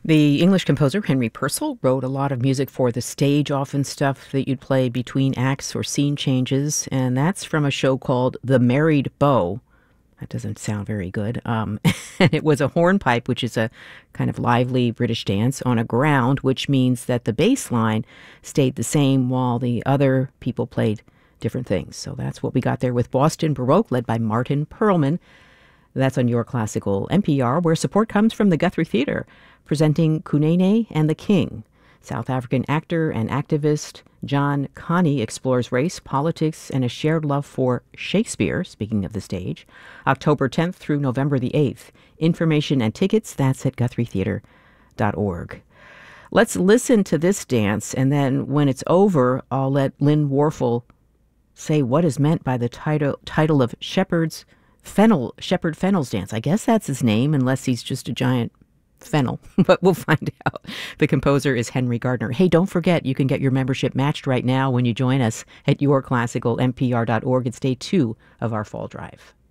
The English composer Henry Purcell wrote a lot of music for the stage, often stuff that you'd play between acts or scene changes, and that's from a show called The Married Beau. That doesn't sound very good. And it was a hornpipe, which is a kind of lively British dance, on a ground, which means that the bass line stayed the same while the other people played different things. So that's what we got there with Boston Baroque, led by Martin Perlman. That's on Your Classical NPR, where support comes from the Guthrie Theater, presenting Kunene and the King. South African actor and activist John Kani explores race, politics, and a shared love for Shakespeare, speaking of the stage, October 10th through November the 8th. Information and tickets, that's at GuthrieTheater.org. Let's listen to this dance, and then when it's over, I'll let Lynn Warfel say what is meant by the title of Shepard Fennell's dance. I guess that's his name, unless he's just a giant fennel, but we'll find out. The composer is Henry Gardner. Hey, don't forget, you can get your membership matched right now when you join us at yourclasical.npr.org. It's day 2 of our fall drive.